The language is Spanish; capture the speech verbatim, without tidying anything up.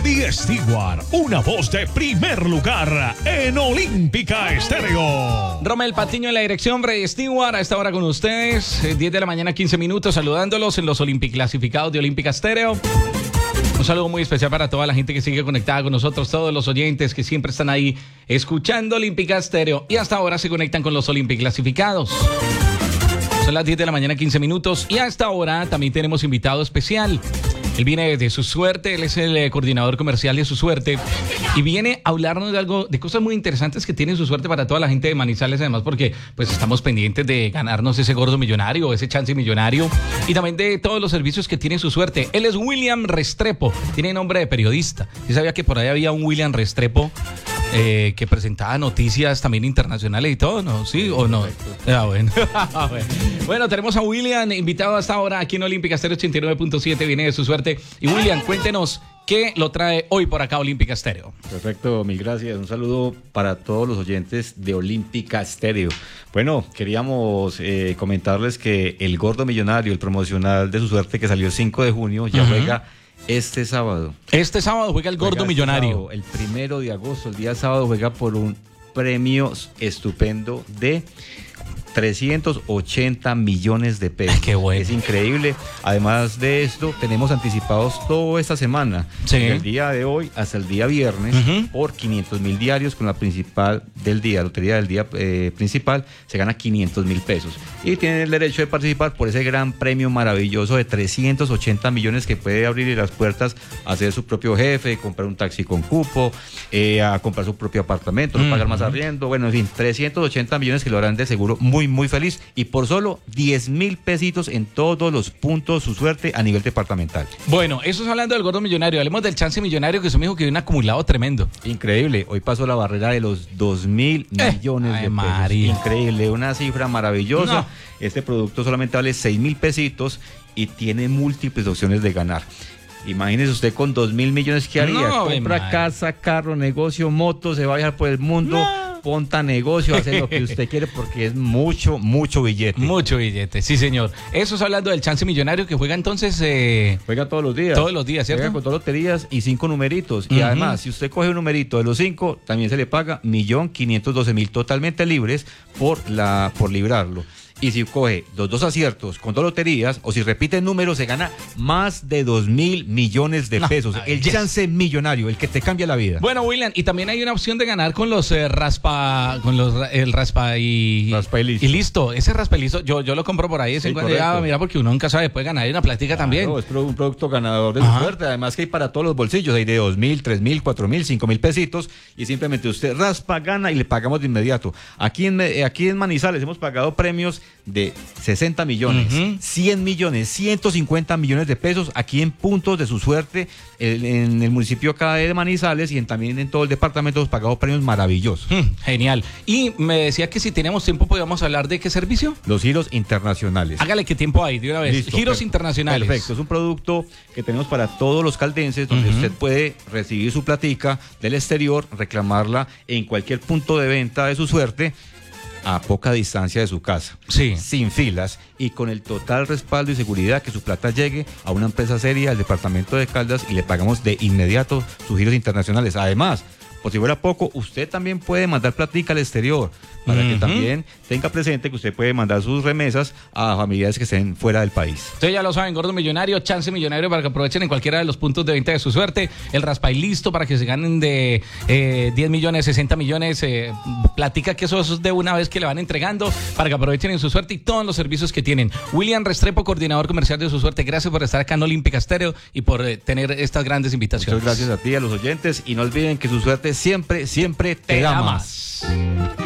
Eddie Stewart, una voz de primer lugar en Olímpica Estéreo. Romel Patiño en la dirección, Freddy Stewart a esta hora con ustedes, diez de la mañana, quince minutos, saludándolos en los Olympic clasificados de Olímpica Estéreo. Un saludo muy especial para toda la gente que sigue conectada con nosotros, todos los oyentes que siempre están ahí escuchando Olímpica Estéreo y hasta ahora se conectan con los Olympic clasificados. Son las diez de la mañana, quince minutos y a esta hora también tenemos invitado especial. Él viene de Su Suerte, él es el eh, coordinador comercial de Su Suerte y viene a hablarnos de algo, de cosas muy interesantes que tiene Su Suerte para toda la gente de Manizales, además porque pues estamos pendientes de ganarnos ese gordo millonario, ese chance millonario y también de todos los servicios que tiene Su Suerte. Él es William Restrepo, tiene nombre de periodista. ¿Sí sabía que por ahí había un William Restrepo eh, que presentaba noticias también internacionales y todo, no? ¿Sí o no? Ah, bueno. Bueno, tenemos a William invitado hasta ahora aquí en Olímpica Estéreo ochenta y nueve punto siete, viene de Su Suerte. Y William, cuéntenos qué lo trae hoy por acá Olímpica Estéreo. Perfecto, mil gracias. Un saludo para todos los oyentes de Olímpica Estéreo. Bueno, queríamos eh, comentarles que el Gordo Millonario, el promocional de Su Suerte que salió el cinco de junio, ya uh-huh. juega este sábado. Este sábado juega el Gordo juega Millonario. Este sábado, el primero de agosto, el día sábado, juega por un premio estupendo de trescientos ochenta millones de pesos. Ay, qué bueno. Es increíble. Además de esto, tenemos anticipados toda esta semana. Sí. El día de hoy hasta el día viernes, uh-huh. por quinientos mil diarios con la principal del día, la lotería del día eh, principal, se gana quinientos mil pesos. Y tienen el derecho de participar por ese gran premio maravilloso de trescientos ochenta millones que puede abrir las puertas a ser su propio jefe, comprar un taxi con cupo, eh, a comprar su propio apartamento, no uh-huh. pagar más arriendo. Bueno, en fin, trescientos ochenta millones que lo harán de seguro muy muy feliz y por solo diez mil pesitos en todos los puntos Su Suerte a nivel departamental. Bueno, eso es hablando del Gordo Millonario. Hablemos del chance millonario, que eso me dijo que hay un acumulado tremendo. Increíble, hoy pasó la barrera de los dos mil eh, millones ay, de pesos. María. Increíble, una cifra maravillosa. No. Este producto solamente vale seis mil pesitos y tiene múltiples opciones de ganar. Imagínese usted con dos mil millones, ¿qué haría? No, compra casa, carro, negocio, moto, se va a viajar por el mundo. No. Ponta negocio, hace lo que usted quiere porque es mucho, mucho billete. Mucho billete, sí señor. Eso es hablando del chance millonario que juega entonces... Eh, juega todos los días. Todos los días, ¿cierto? Juega con todas loterías y cinco numeritos. Uh-huh. Y además, si usted coge un numerito de los cinco, también se le paga un millón quinientos doce mil totalmente libres por, la, por librarlo. Y si coge los dos aciertos con dos loterías, o si repite el número, se gana más de dos mil millones de pesos. No, el yes. chance millonario, el que te cambia la vida. Bueno, William, y también hay una opción de ganar con los eh, raspa, con los el raspa y, raspa y listo. Y listo, ese raspa y listo, yo, yo lo compro por ahí, ese sí, ya, mira, porque uno nunca sabe, puede ganar, hay una plática claro, también. Es un producto ganador de Su Suerte, además que hay para todos los bolsillos, hay de dos mil, tres mil, cuatro mil, cinco mil pesitos, y simplemente usted raspa, gana y le pagamos de inmediato. Aquí en, aquí en Manizales hemos pagado premios de sesenta millones, uh-huh. cien millones, ciento cincuenta millones de pesos aquí en puntos de Su Suerte, en, en el municipio acá de Manizales y en, también en todo el departamento hemos pagado premios maravillosos. Mm, genial. Y me decía que si teníamos tiempo podíamos hablar de qué servicio. Los giros internacionales. Hágale qué tiempo hay de una vez. Listo, giros per- internacionales. Perfecto, es un producto que tenemos para todos los caldenses donde uh-huh. usted puede recibir su platica del exterior, reclamarla en cualquier punto de venta de Su Suerte, a poca distancia de su casa, sí. sin filas y con el total respaldo y seguridad que su plata llegue a una empresa seria del departamento de Caldas y le pagamos de inmediato sus giros internacionales. Además, por si fuera poco, usted también puede mandar platica al exterior para uh-huh. que también tenga presente que usted puede mandar sus remesas a familiares que estén fuera del país. Ustedes ya lo saben, Gordo Millonario, chance millonario para que aprovechen en cualquiera de los puntos de venta de Su Suerte, el raspa y listo para que se ganen de eh, diez millones, sesenta millones, eh, platica que eso es de una vez que le van entregando para que aprovechen en Su Suerte y todos los servicios que tienen. William Restrepo, coordinador comercial de Su Suerte, gracias por estar acá en Olímpica Estéreo y por eh, tener estas grandes invitaciones. Muchas gracias a ti, a los oyentes, y no olviden que Su Suerte siempre, siempre te, te da más. más.